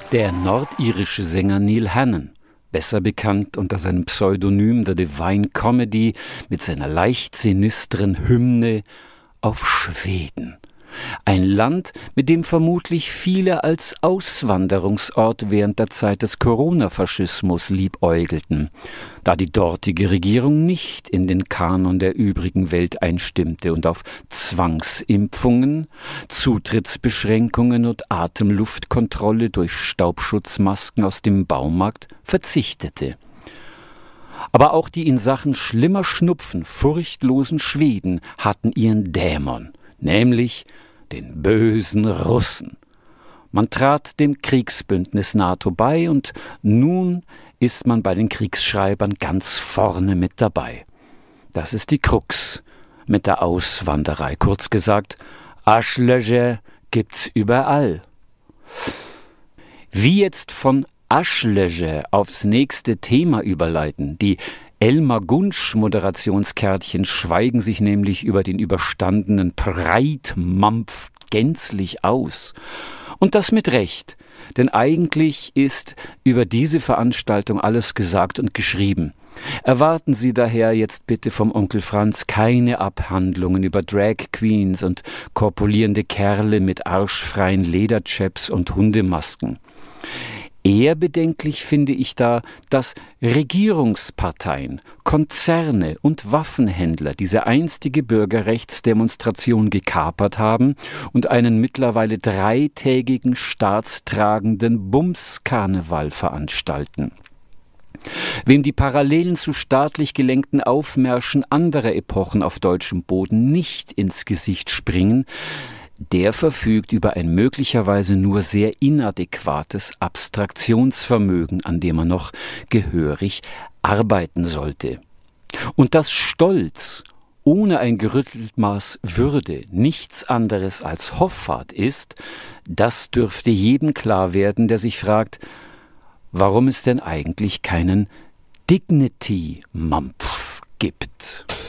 Der nordirische Sänger Neil Hannon, besser bekannt unter seinem Pseudonym The Divine Comedy, mit seiner leicht sinistren Hymne auf Schweden. Ein Land, mit dem vermutlich viele als Auswanderungsort während der Zeit des Corona-Faschismus liebäugelten, da die dortige Regierung nicht in den Kanon der übrigen Welt einstimmte und auf Zwangsimpfungen, Zutrittsbeschränkungen und Atemluftkontrolle durch Staubschutzmasken aus dem Baumarkt verzichtete. Aber auch die in Sachen schlimmer Schnupfen furchtlosen Schweden hatten ihren Dämon, nämlich den bösen Russen. Man trat dem Kriegsbündnis NATO bei und nun ist man bei den Kriegsschreibern ganz vorne mit dabei. Das ist die Krux mit der Auswanderei. Kurz gesagt, Arschlöcher gibt's überall. Wie jetzt von Arschlöcher aufs nächste Thema überleiten? Die Elmar Gunsch-Moderationskärtchen schweigen sich nämlich über den überstandenen Breitmampf gänzlich aus. Und das mit Recht, denn eigentlich ist über diese Veranstaltung alles gesagt und geschrieben. Erwarten Sie daher jetzt bitte vom Onkel Franz keine Abhandlungen über Drag Queens und korpulierende Kerle mit arschfreien Lederchaps und Hundemasken. Eher bedenklich finde ich da, dass Regierungsparteien, Konzerne und Waffenhändler diese einstige Bürgerrechtsdemonstration gekapert haben und einen mittlerweile 3-tägigen staatstragenden Bumskarneval veranstalten. Wem die Parallelen zu staatlich gelenkten Aufmärschen anderer Epochen auf deutschem Boden nicht ins Gesicht springen, der verfügt über ein möglicherweise nur sehr inadäquates Abstraktionsvermögen, an dem man noch gehörig arbeiten sollte. Und dass Stolz ohne ein gerüttelt Maß Würde nichts anderes als Hoffart ist, das dürfte jedem klar werden, der sich fragt, warum es denn eigentlich keinen Dignity-Mampf gibt.